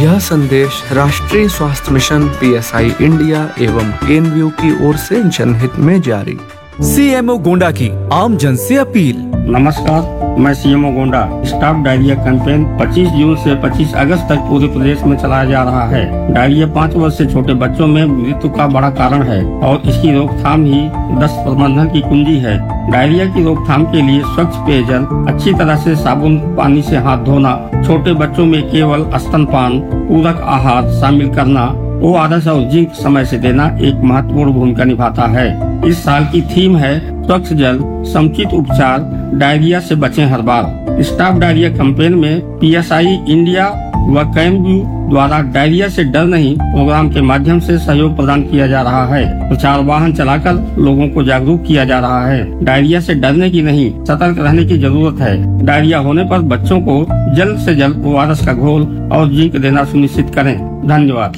यह संदेश राष्ट्रीय स्वास्थ्य मिशन PSI इंडिया एवं केंद्र की ओर से जनहित में जारी। CMO गोंडा की आम जन से अपील। नमस्कार, मैं CMO Gonda. Stop diarrhoea campaign 25 जून से 25 अगस्त तक पूरे प्रदेश में चलाया जा रहा है। डायरिया 5 वर्ष से छोटे बच्चों में मृत्यु का बड़ा कारण है और इसकी रोकथाम ही दस्त प्रबंधन की कुंजी है। डायरिया की रोकथाम के लिए स्वच्छ पेयजल, अच्छी तरह से साबुन पानी से हाथ धोना, छोटे बच्चों में केवल स्तनपान, पूरक आहार शामिल करना, ORS और जिंक समय से देना एक महत्वपूर्ण भूमिका निभाता है। इस साल की थीम है स्वच्छ जल, समुचित उपचार, डायरिया से बचें हर बार। स्टॉप डायरिया कैंपेन में PSI इंडिया व कैम्ब्यू द्वारा डायरिया से डर नहीं प्रोग्राम के माध्यम से सहयोग प्रदान किया जा रहा है। प्रचार वाहन चलाकर लोगों को जागरूक किया जा रहा है। डायरिया से डरने की नहीं, सतर्क रहने की जरूरत है। डायरिया होने पर बच्चों को जल्द से जल्द ORS का घोल और जिंक देना सुनिश्चित करें। धन्यवाद।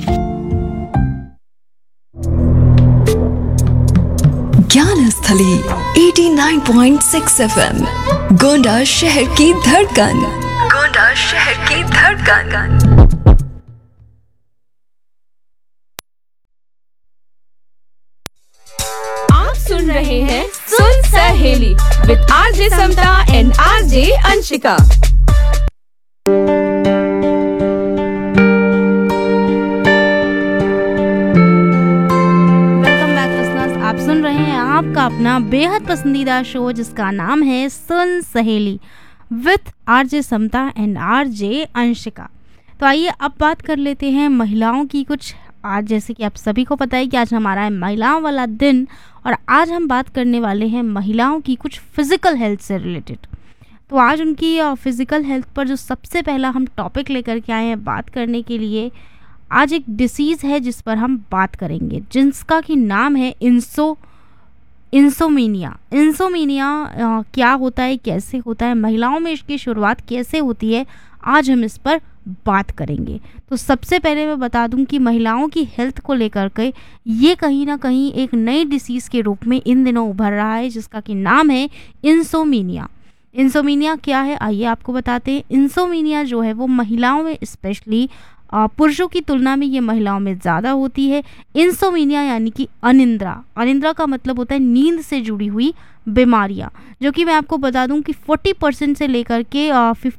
ज्ञान स्थली 89.6 FM, गोंडा शहर की धड़कन। गोंडा शहर की धड़कन। आप सुन रहे हैं सुन सहेली with RJ Samta and RJ Anshika. सुन रहे हैं आपका अपना बेहद पसंदीदा शो जिसका नाम है सुन सहेली with RJ Samta and RJ Anshika. तो आइए अब बात कर लेते हैं महिलाओं की कुछ। आज जैसे कि आप सभी को पता है कि आज हमारा है महिलाओं वाला दिन और आज हम बात करने वाले हैं महिलाओं की कुछ फिजिकल हेल्थ से रिलेटेड। तो आज उनकी फिजिकल हेल्थ पर जो सबसे पहला हम टॉपिक लेकर के आए हैं बात करने के लिए, आज एक डिसीज़ है जिस पर हम बात करेंगे जिसका कि नाम है इंसोमेनिया। इंसोमेनिया क्या होता है, कैसे होता है, महिलाओं में इसकी शुरुआत कैसे होती है, आज हम इस पर बात करेंगे। तो सबसे पहले मैं बता दूं कि महिलाओं की हेल्थ को लेकर के ये कहीं ना कहीं एक नई डिसीज़ के रूप में इन दिनों उभर रहा है जिसका कि नाम है इंसोमेनिया। इंसोमेनिया क्या है आइए आपको बताते हैं। इंसोमेनिया जो है वो महिलाओं में स्पेशली पुरुषों की तुलना में ये महिलाओं में ज़्यादा होती है। इंसोमेनिया यानी कि अनिद्रा का मतलब होता है नींद से जुड़ी हुई बीमारियां, जो कि मैं आपको बता दूं कि 40% से लेकर के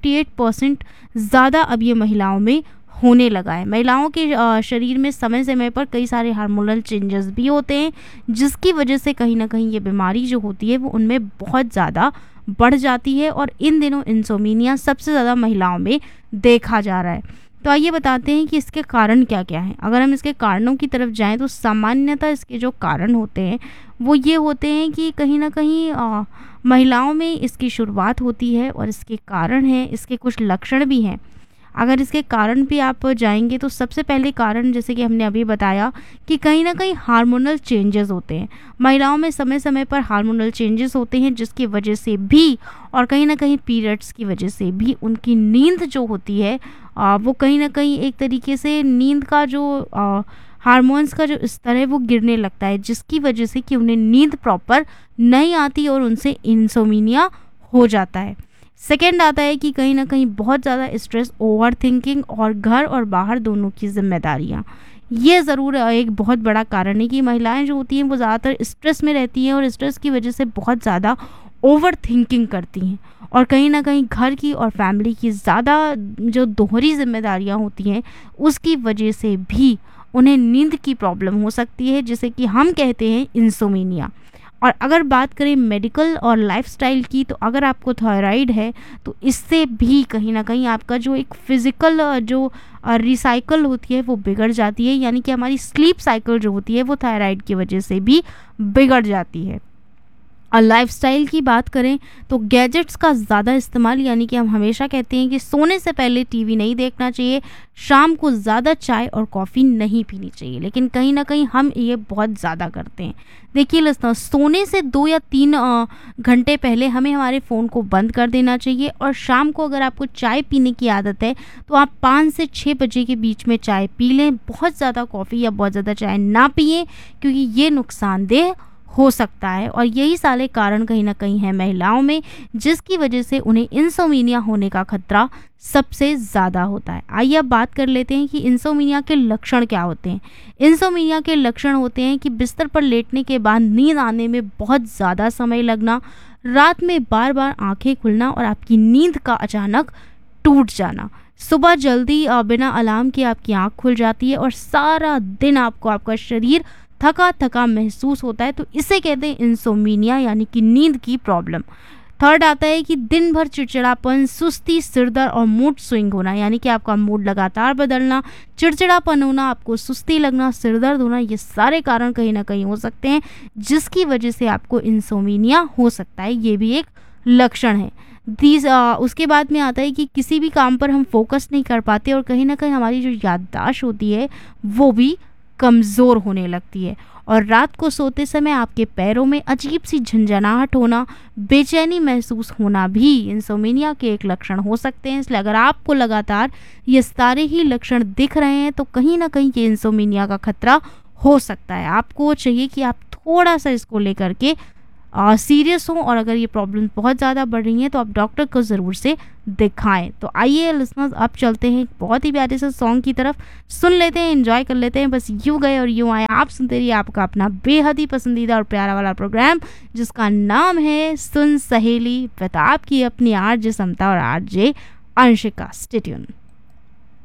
58% ज़्यादा अब ये महिलाओं में होने लगा है। महिलाओं के शरीर में समय समय पर कई सारे हार्मोनल चेंजेस भी होते हैं जिसकी वजह से कहीं ना कहीं ये बीमारी जो होती है वो उनमें बहुत ज़्यादा बढ़ जाती है और इन दिनों इंसोमेनिया सबसे ज़्यादा महिलाओं में देखा जा रहा है। तो आइए बताते हैं कि इसके कारण क्या क्या हैं। अगर हम इसके कारणों की तरफ जाएं तो सामान्यतः इसके जो कारण होते हैं वो ये होते हैं कि कहीं ना कहीं महिलाओं में इसकी शुरुआत होती है और इसके कारण हैं, इसके कुछ लक्षण भी हैं। अगर इसके कारण भी आप जाएंगे तो सबसे पहले कारण जैसे कि हमने अभी बताया कि कहीं ना कहीं हार्मोनल चेंजेस होते हैं। महिलाओं में समय समय पर हार्मोनल चेंजेस होते हैं जिसकी वजह से भी और कहीं ना कहीं पीरियड्स की वजह से भी उनकी नींद जो होती है वो कहीं ना कहीं एक तरीके से नींद का जो हार्मोन्स का जो स्तर है वो गिरने लगता है जिसकी वजह से कि उन्हें नींद प्रॉपर नहीं आती और उनसे इंसोमेनिया हो जाता है। सेकेंड आता है कि कहीं ना कहीं बहुत ज़्यादा स्ट्रेस, ओवर थिंकिंग और घर और बाहर दोनों की जिम्मेदारियाँ, ये ज़रूर एक बहुत बड़ा कारण है कि महिलाएं जो होती हैं वो ज़्यादातर स्ट्रेस में रहती हैं और स्ट्रेस की वजह से बहुत ज़्यादा ओवर थिंकिंग करती हैं और कहीं ना कहीं घर की और फैमिली की ज़्यादा जो दोहरी जिम्मेदारियाँ होती हैं उसकी वजह से भी उन्हें नींद की प्रॉब्लम हो सकती है जिसे कि हम कहते हैं इंसोमेनिया। और अगर बात करें मेडिकल और लाइफस्टाइल की तो अगर आपको थायराइड है तो इससे भी कहीं ना कहीं आपका जो एक फिज़िकल जो रिसाइकल होती है वो बिगड़ जाती है, यानी कि हमारी स्लीप साइकिल जो होती है वो थायराइड की वजह से भी बिगड़ जाती है। और लाइफस्टाइल की बात करें तो गैजेट्स का ज़्यादा इस्तेमाल, यानी कि हम हमेशा कहते हैं कि सोने से पहले टीवी नहीं देखना चाहिए, शाम को ज़्यादा चाय और कॉफ़ी नहीं पीनी चाहिए, लेकिन कहीं ना कहीं हम ये बहुत ज़्यादा करते हैं। देखिए लिस्टर, सोने से 2 या 3 घंटे पहले हमें हमारे फ़ोन को बंद कर देना चाहिए और शाम को अगर आपको चाय पीने की आदत है तो आप 5 से 6 बजे के बीच में चाय पी लें। बहुत ज़्यादा कॉफ़ी या बहुत ज़्यादा चाय ना पिएं क्योंकि ये नुकसानदेह हो सकता है। और यही सारे कारण कहीं ना कहीं है महिलाओं में, जिसकी वजह से उन्हें इंसोमिनिया होने का खतरा सबसे ज़्यादा होता है। आइए अब बात कर लेते हैं कि इंसोमिनिया के लक्षण क्या होते हैं। इंसोमिनिया के लक्षण होते हैं कि बिस्तर पर लेटने के बाद नींद आने में बहुत ज़्यादा समय लगना, रात में बार बार आंखें खुलना और आपकी नींद का अचानक टूट जाना, सुबह जल्दी बिना अलार्म के आपकी आंख खुल जाती है और सारा दिन आपको आपका शरीर थका थका महसूस होता है। तो इसे कहते हैं इंसोमिनिया, यानी कि नींद की प्रॉब्लम। थर्ड आता है कि दिन भर चिड़चिड़ापन, सुस्ती, सिरदर्द और मूड स्विंग होना, यानी कि आपका मूड लगातार बदलना, चिड़चिड़ापन होना, आपको सुस्ती लगना, सिरदर्द होना, ये सारे कारण कहीं ना कहीं हो सकते हैं जिसकी वजह से आपको इंसोमिनिया हो सकता है। ये भी एक लक्षण है। उसके बाद में आता है कि किसी भी काम पर हम फोकस नहीं कर पाते और कहीं ना कहीं हमारी जो याददाश्त होती है वो भी कमज़ोर होने लगती है। और रात को सोते समय आपके पैरों में अजीब सी झंझनाहट होना, बेचैनी महसूस होना भी इंसोमिनिया के एक लक्षण हो सकते हैं। इसलिए अगर आपको लगातार ये सारे ही लक्षण दिख रहे हैं तो कहीं ना कहीं ये इंसोमिनिया का खतरा हो सकता है। आपको चाहिए कि आप थोड़ा सा इसको लेकर के सीरियस हों, और अगर ये प्रॉब्लम बहुत ज़्यादा बढ़ रही हैं तो आप डॉक्टर को ज़रूर से दिखाएं। तो आइए लिसनर्स, अब चलते हैं एक बहुत ही प्यारे से सॉन्ग की तरफ, सुन लेते हैं, एंजॉय कर लेते हैं। बस यूँ गए और यूँ आए, आप सुनते रहिए आपका अपना बेहद ही पसंदीदा और प्यारा वाला प्रोग्राम जिसका नाम है सुन सहेली, विद आपकी अपनी आरजे समता और आरजे अंशिका। Stay tune.